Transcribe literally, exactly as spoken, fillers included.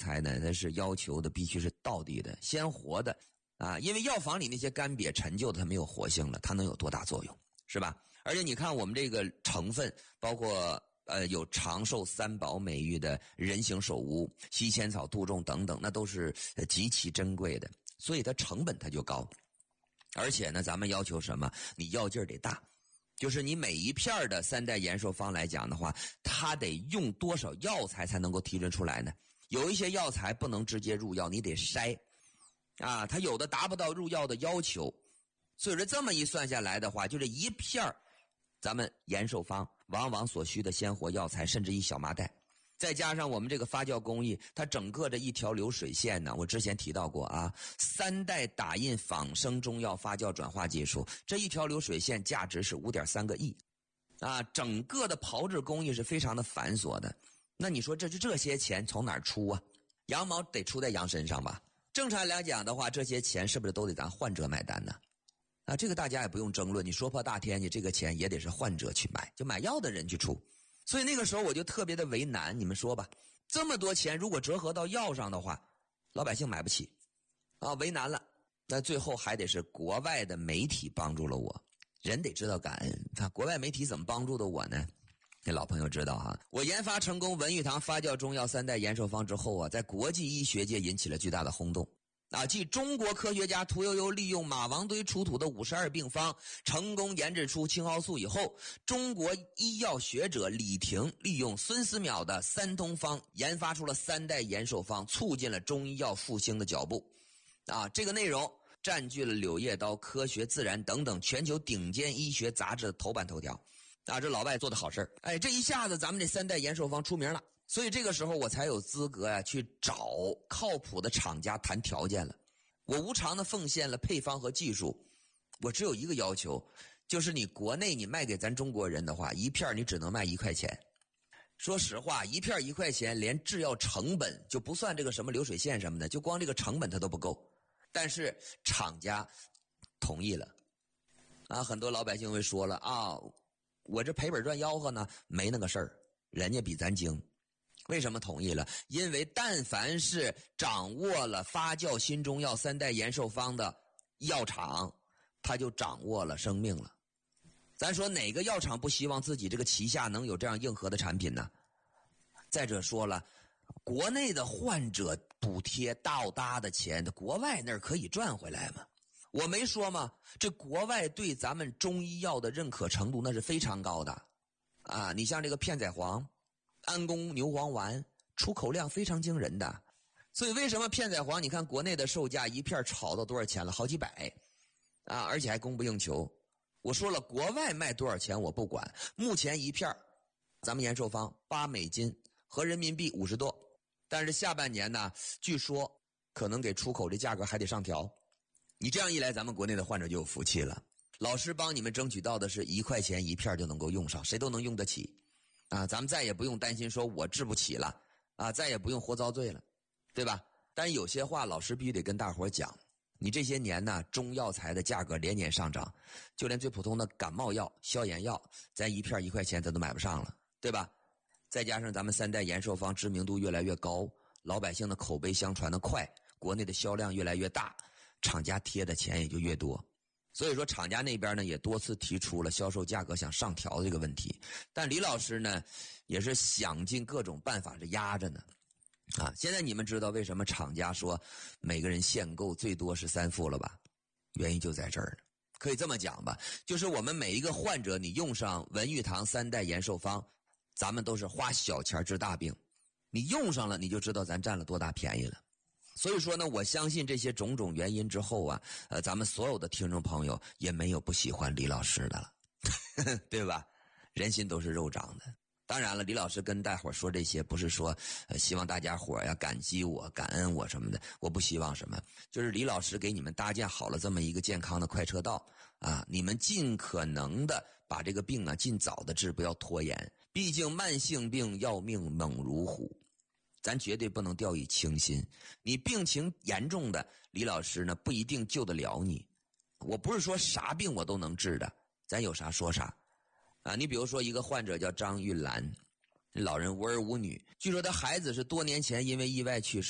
材呢，它是要求的必须是道地的、鲜活的啊，因为药房里那些干瘪陈旧的它没有活性了，它能有多大作用，是吧？而且你看我们这个成分，包括呃有长寿三宝美誉的人形首乌、西千草、杜仲等等，那都是极其珍贵的，所以它成本它就高。而且呢，咱们要求什么？你药劲儿得大。就是你每一片的三代延寿方来讲的话，它得用多少药材才能够提炼出来呢？有一些药材不能直接入药，你得筛啊，它有的达不到入药的要求。所以说这么一算下来的话，就这一片咱们延寿方往往所需的鲜活药材甚至一小麻袋，再加上我们这个发酵工艺，它整个这一条流水线呢，我之前提到过啊，三代打印仿生中药发酵转化技术，这一条流水线价值是 五点三个亿啊，整个的炮制工艺是非常的繁琐的。那你说这这些钱从哪儿出啊？羊毛得出在羊身上吧？正常来讲的话，这些钱是不是都得咱患者买单呢？啊，这个大家也不用争论，你说破大天，你这个钱也得是患者去买，就买药的人去出。所以那个时候我就特别的为难，你们说吧，这么多钱如果折合到药上的话，老百姓买不起啊，为难了。那最后还得是国外的媒体帮助了我，人得知道感恩。啊，国外媒体怎么帮助的我呢？那老朋友知道哈，我研发成功文玉堂发酵中药三代延寿方之后啊，在国际医学界引起了巨大的轰动。啊，即中国科学家屠呦呦利用马王堆出土的五十二病方，成功研制出青蒿素以后，中国医药学者李廷利用孙思邈的三通方，研发出了三代延寿方，促进了中医药复兴的脚步。啊，这个内容占据了《柳叶刀》《科学自然》等等全球顶尖医学杂志的头版头条。啊，这老外做的好事儿，哎，这一下子咱们这三代延寿方出名了。所以这个时候我才有资格呀、啊、去找靠谱的厂家谈条件了。我无偿的奉献了配方和技术，我只有一个要求，就是你国内你卖给咱中国人的话，一片你只能卖一块钱。说实话，一片一块钱，连制药成本就不算这个什么流水线什么的，就光这个成本它都不够。但是厂家同意了，啊，很多老百姓会说了啊，我这赔本赚吆喝呢，没那个事儿，人家比咱精。为什么同意了？因为但凡是掌握了发酵新中药三代延寿方的药厂，他就掌握了生命了。咱说哪个药厂不希望自己这个旗下能有这样硬核的产品呢？再者说了，国内的患者补贴大大的钱，国外那儿可以赚回来吗？我没说吗？这国外对咱们中医药的认可程度那是非常高的啊！你像这个片仔癀、安宫牛黄丸出口量非常惊人的，所以为什么片仔癀你看国内的售价一片炒到多少钱了？好几百啊，而且还供不应求。我说了，国外卖多少钱我不管，目前一片咱们延寿方八美金和人民币五十多，但是下半年呢，据说可能给出口的价格还得上调。你这样一来，咱们国内的患者就有福气了。老师帮你们争取到的是一块钱一片就能够用上，谁都能用得起啊！咱们再也不用担心说我治不起了啊，再也不用活遭罪了，对吧？但是有些话老师必须得跟大伙讲，你这些年呢，中药材的价格连年上涨，就连最普通的感冒药、消炎药，咱一片一块钱咱都买不上了，对吧？再加上咱们三代延寿方知名度越来越高，老百姓的口碑相传的快，国内的销量越来越大，厂家贴的钱也就越多。所以说厂家那边呢也多次提出了销售价格想上调的这个问题，但李老师呢也是想尽各种办法是压着呢。啊，现在你们知道为什么厂家说每个人限购最多是三副了吧？原因就在这儿了。可以这么讲吧，就是我们每一个患者你用上文玉堂三代延寿方，咱们都是花小钱治大病，你用上了你就知道咱占了多大便宜了。所以说呢，我相信这些种种原因之后啊，呃，咱们所有的听众朋友也没有不喜欢李老师的了，对吧？人心都是肉长的。当然了，李老师跟大伙说这些，不是说呃希望大家伙呀感激我、感恩我什么的，我不希望什么，就是李老师给你们搭建好了这么一个健康的快车道啊，你们尽可能的把这个病啊尽早的治，不要拖延。毕竟慢性病要命猛如虎。咱绝对不能掉以轻心，你病情严重的，李老师呢不一定救得了你。我不是说啥病我都能治的，咱有啥说啥啊。你比如说一个患者叫张玉兰，老人无儿无女，据说他孩子是多年前因为意外去世。